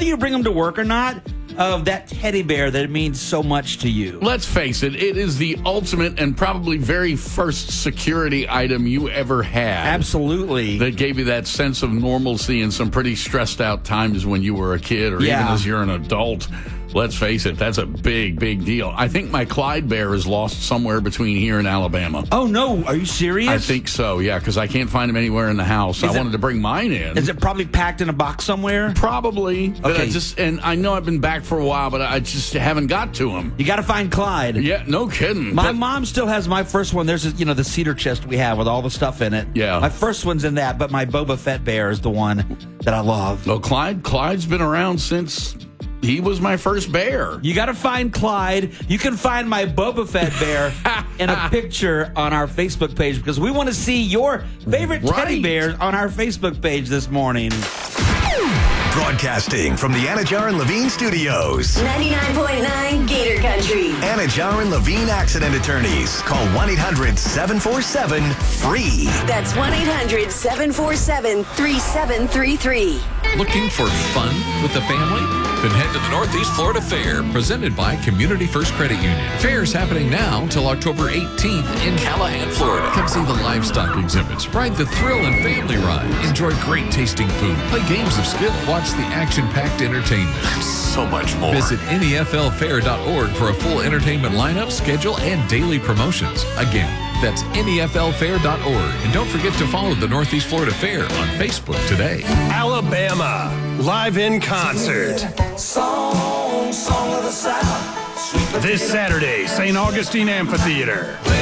whether you bring them to work or not, of that teddy bear that means so much to you. Let's face it, it is the ultimate and probably very first security item you ever had. Absolutely. That gave you that sense of normalcy in some pretty stressed out times when you were a kid or even as you're an adult. Let's face it, that's a big, big deal. I think my Clyde bear is lost somewhere between here and Alabama. Oh, no. Are you serious? I think so, yeah, because I can't find him anywhere in the house. I wanted to bring mine in. Is it probably packed in a box somewhere? Probably. But Okay. and I know I've been back for a while, but I just haven't got to him. You got to find Clyde. Yeah, no kidding. My mom still has my first one. There's, the cedar chest we have with all the stuff in it. Yeah. My first one's in that, but my Boba Fett bear is the one that I love. Well, Clyde's been around since he was my first bear. You got to find Clyde. You can find my Boba Fett bear in a picture on our Facebook page because we want to see your favorite teddy bears on our Facebook page this morning. Broadcasting from the Anajar and Levine Studios. 99.9 Gator Country. Anajar and Levine Accident Attorneys. Call 1-800-747-FREE. That's 1-800-747-3733. Looking for fun with the family? Then head to the Northeast Florida Fair, presented by Community First Credit Union. Fair is happening now until October 18th in Callahan, Florida. Come see the livestock exhibits, ride the thrill and family ride, enjoy great tasting food, play games of skill, watch the action-packed entertainment. So much more. Visit NEFLfair.org for a full entertainment lineup, schedule, and daily promotions. Again, that's NEFLfair.org. And don't forget to follow the Northeast Florida Fair on Facebook today. Alabama, live in concert. Song of the South. This Saturday, St. Augustine Amphitheater.